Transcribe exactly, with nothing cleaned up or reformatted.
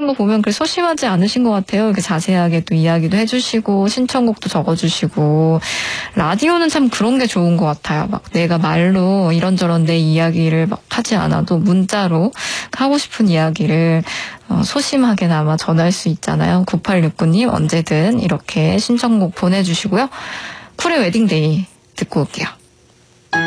거 보면 그 소심하지 않으신 것 같아요. 이렇게 자세하게 또 이야기도 해주시고 신청곡도 적어주시고 라디오는 참 그런 게 좋은 것 같아요. 막 내가 말로 이런저런 내 이야기를 막 하지 않아도 문자로 하고 싶은 이야기를 어, 소심하게나마 전할 수 있잖아요. 구팔육구 님 언제든 이렇게 신청곡 보내주시고요. 쿨의 웨딩데이 듣고 올게요.